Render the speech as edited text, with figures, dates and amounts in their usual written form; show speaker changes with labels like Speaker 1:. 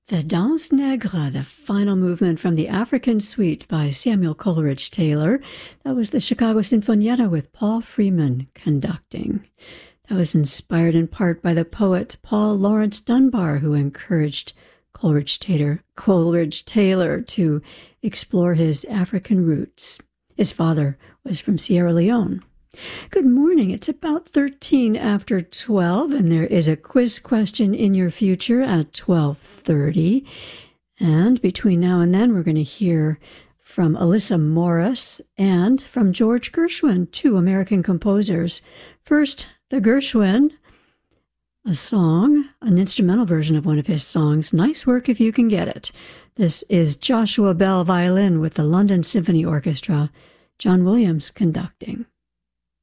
Speaker 1: The Danse Nègre, the final movement from the African Suite by Samuel Coleridge Taylor. That was the Chicago Sinfonietta with Paul Freeman conducting. That was inspired in part by the poet Paul Laurence Dunbar, who encouraged Coleridge Taylor to explore his African roots. His father was from Sierra Leone. Good morning. It's about 13 after 12, and there is a quiz question in your future at 12:30. And between now and then, we're going to hear from Alyssa Morris and from George Gershwin, two American composers. First, the Gershwin, a song, an instrumental version of one of his songs, Nice Work If You Can Get It. This is Joshua Bell violin with the London Symphony Orchestra, John Williams conducting.